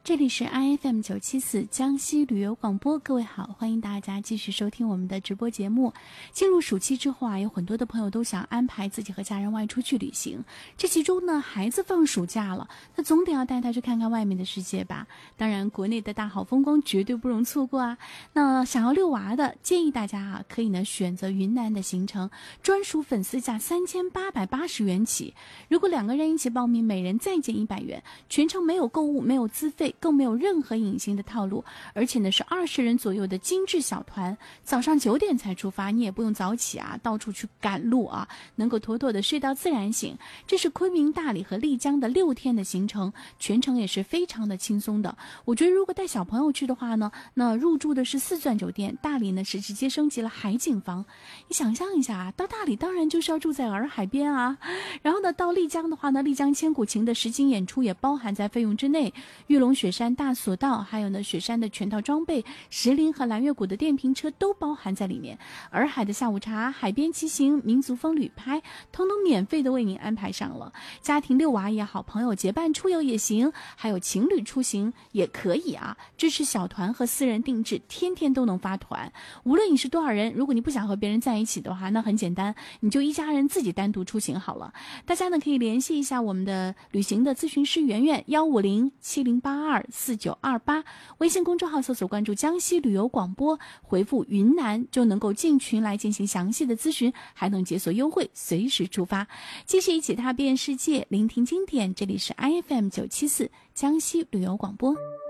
这里是 IFM 974江西旅游广播，各位好，欢迎大家继续收听我们的直播节目。进入暑期之后啊，有很多的朋友都想安排自己和家人外出去旅行。这其中呢，孩子放暑假了，那总得要带他去看看外面的世界吧。当然，国内的大好风光绝对不容错过啊。那想要遛娃的，建议大家啊，可以呢选择云南的行程，专属粉丝价3880元起。如果2个人一起报名，每人再减100元，全程没有购物，没有资费，更没有任何隐形的套路，而且呢是20人左右的精致小团，早上9点才出发，你也不用早起啊，到处去赶路啊，能够妥妥的睡到自然醒。这是昆明、大理和丽江的6天的行程，全程也是非常的轻松的。我觉得如果带小朋友去的话呢，那入住的是4钻酒店，大理呢是直接升级了海景房。你想象一下啊，到大理当然就是要住在洱海边啊，然后呢到丽江的话呢，丽江千古情的实景演出也包含在费用之内，玉龙雪山大索道，还有呢雪山的全套装备，石林和蓝月谷的电瓶车都包含在里面。洱海的下午茶、海边骑行、民族风旅拍，通通免费的为您安排上了。家庭遛娃也好，朋友结伴出游也行，还有情侣出行也可以啊。支持小团和私人定制，天天都能发团。无论你是多少人，如果你不想和别人在一起的话，那很简单，你就一家人自己单独出行好了。大家呢可以联系一下我们的旅行的咨询师圆圆15070824928，微信公众号搜索关注江西旅游广播，回复云南就能够进群来进行详细的咨询，还能解锁优惠，随时出发。继续一起踏遍世界，聆听经典，这里是 IFM 974江西旅游广播。